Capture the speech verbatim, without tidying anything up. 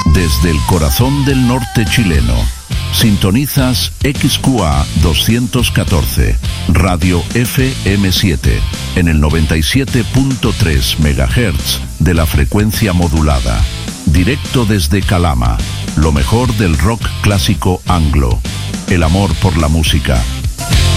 Desde el corazón del norte chileno, sintonizas X Q A doscientos catorce, Radio F M siete, en el noventa y siete punto tres megahertz de la frecuencia modulada. Directo desde Calama, lo mejor del rock clásico anglo, el amor por la música.